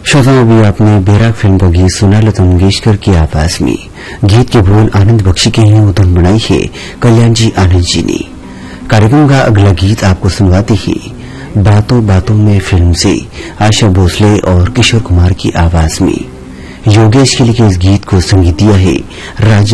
श्रोताओं, अभी आपने बैराग फिल्म का गीत सुना लता मंगेशकर की आवाज में। गीत के बोल आनंद बख्शी के हैं, धुन बनाई है कल्याण जी आनंद जी ने। कार्यक्रम का अगला गीत आपको सुनवाते हैं बातों बातों में फिल्म से आशा भोसले और किशोर कुमार की आवाज में। योगेश के लिए इस गीत को संगीत दिया है राज